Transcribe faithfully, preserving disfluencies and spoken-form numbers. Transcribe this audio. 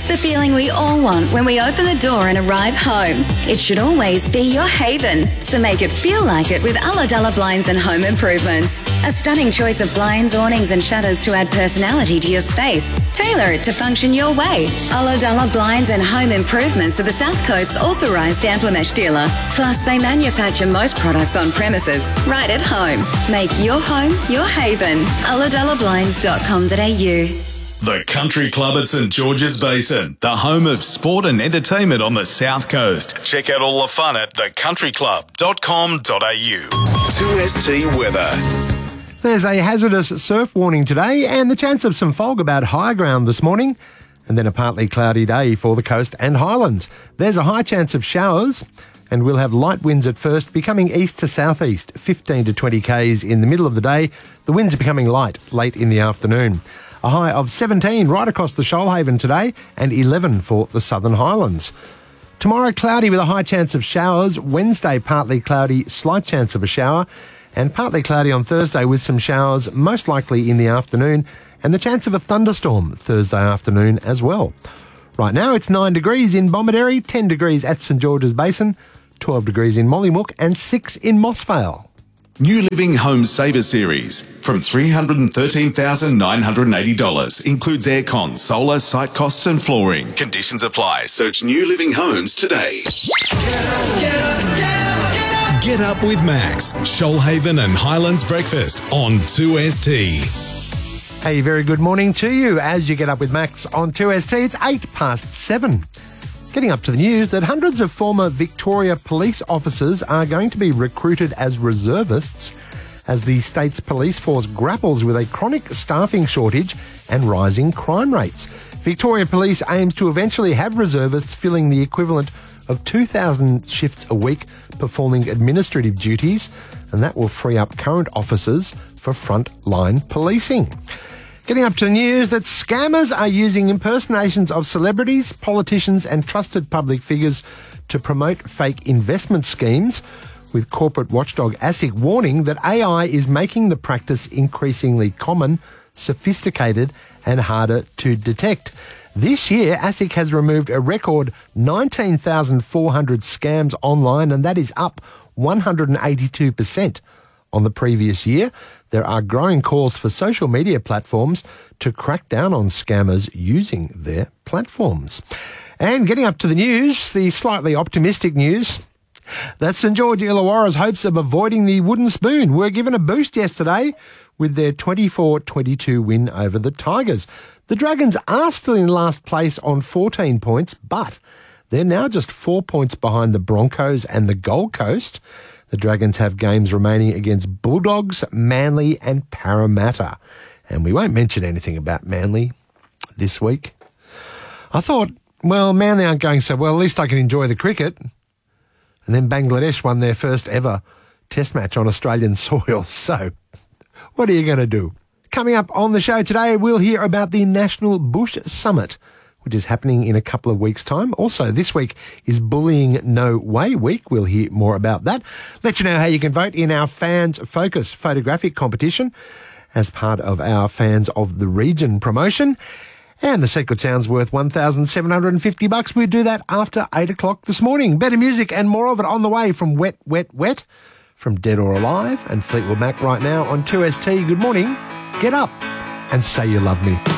The feeling we all want when we open the door and arrive home. It should always be your haven, so make it feel like it with Ulladulla Blinds and Home Improvements. A stunning choice of blinds, awnings and shutters to add personality to your space. Tailor it to function your way. Ulladulla Blinds and Home Improvements are the South Coast's authorised Amplimesh dealer. Plus, they manufacture most products on premises, right at home. Make your home your haven. ulladulla blinds dot com dot a u. The Country Club at St George's Basin, the home of sport and entertainment on the South Coast. Check out all the fun at the country club dot com dot a u. two S T weather. There's a hazardous surf warning today and the chance of some fog about high ground this morning, and then a partly cloudy day for the coast and highlands. There's a high chance of showers, and we'll have light winds at first, becoming east to southeast, fifteen to twenty k's in the middle of the day. The winds are becoming light late in the afternoon. A high of seventeen right across the Shoalhaven today and eleven for the Southern Highlands. Tomorrow, cloudy with a high chance of showers. Wednesday, partly cloudy, slight chance of a shower. And partly cloudy on Thursday with some showers, most likely in the afternoon, and the chance of a thunderstorm Thursday afternoon as well. Right now, it's nine degrees in Bomaderry, ten degrees at St George's Basin, twelve degrees in Mollymook, and six in Mossvale. New Living Home Saver Series from three hundred thirteen thousand nine hundred eighty dollars. Includes aircon, solar, site costs and flooring. Conditions apply. Search New Living Homes today. Get up, get up, get up, get up. Get up with Max, Shoalhaven and Highlands Breakfast on two S T. Hey, very good morning to you as you get up with Max on two S T. It's eight past seven. Getting up to the news that hundreds of former Victoria police officers are going to be recruited as reservists as the state's police force grapples with a chronic staffing shortage and rising crime rates. Victoria Police aims to eventually have reservists filling the equivalent of two thousand shifts a week performing administrative duties, and that will free up current officers for frontline policing. Getting up to the news that scammers are using impersonations of celebrities, politicians and trusted public figures to promote fake investment schemes, with corporate watchdog ASIC warning that A I is making the practice increasingly common, sophisticated and harder to detect. This year, ASIC has removed a record nineteen thousand four hundred scams online, and that is up one hundred eighty-two percent on the previous year. There are growing calls for social media platforms to crack down on scammers using their platforms. And getting up to the news, the slightly optimistic news, that St George Illawarra's hopes of avoiding the wooden spoon were given a boost yesterday with their twenty-four twenty-two win over the Tigers. The Dragons are still in last place on fourteen points, but they're now just four points behind the Broncos and the Gold Coast. The Dragons have games remaining against Bulldogs, Manly and Parramatta. And we won't mention anything about Manly this week. I thought, well, Manly aren't going so well, at least I can enjoy the cricket. And then Bangladesh won their first ever test match on Australian soil. So, what are you going to do? Coming up on the show today, we'll hear about the National Bush Summit, which is happening in a couple of weeks' time. Also, this week is Bullying No Way Week. We'll hear more about that. Let you know how you can vote in our Fans Focus photographic competition as part of our Fans of the Region promotion. And the secret sound's worth one thousand seven hundred fifty bucks. We'll do that after eight o'clock this morning. Better music and more of it on the way from Wet, Wet, Wet, from Dead or Alive and Fleetwood Mac right now on two S T. Good morning. Get up and say you love me.